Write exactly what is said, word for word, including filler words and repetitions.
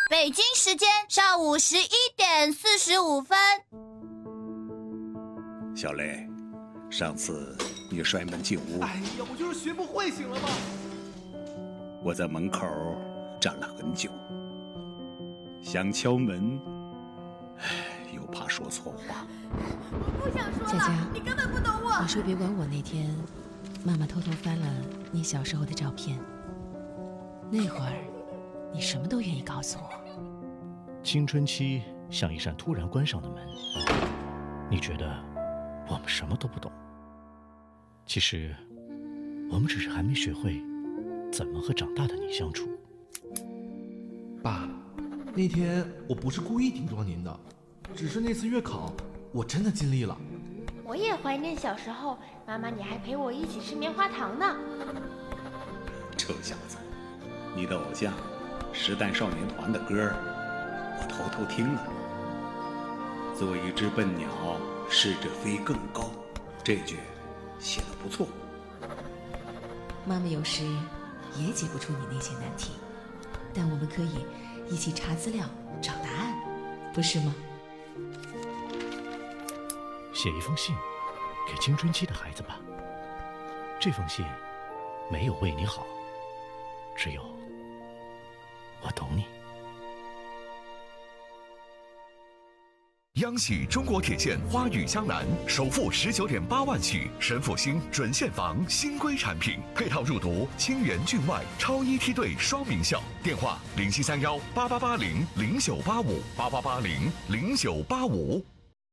北京时间上午十一点四十五分。 小雷，上次你摔门进屋， 哎呀，我就是学不会，行了吗？ 我在门口站了很久，想敲门，唉，又怕说错话。 我不想说了， 佳佳， 你根本不懂我。 你说别管我那天，妈妈偷偷翻了你小时候的照片。那会儿，你什么都愿意告诉我。 青春期像一扇突然关上的门，你觉得我们什么都不懂。其实，我们只是还没学会怎么和长大的你相处。 爸，那天我不是故意顶撞您的，只是那次月考我真的尽力了。 我也怀念小时候，妈妈你还陪我一起吃棉花糖呢。 臭小子，你的偶像时代少年团的歌我偷偷听了。做一只笨鸟，试着飞更高，这句写得不错。 妈妈有时也解不出你那些难题，但我们可以一起查资料找答案，不是吗？ 写一封信给青春期的孩子吧。这封信没有为你好，只有我懂你。 央喜中国铁建花语江南首付十九点八万起，神府新准现房新规产品，配套入读清源郡外超一梯队双名校。电话零七三幺八八八零零九八五八八八零零九八五。